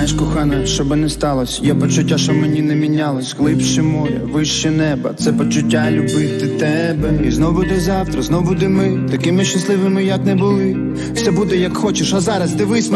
знаєш, кохана, що би не сталося, є почуття, що мені не мінялось. Глибше море, вище неба, це почуття любити тебе. І знов буде завтра, знов буде ми, такими щасливими, як не були. Все буде як хочеш, а зараз дивись.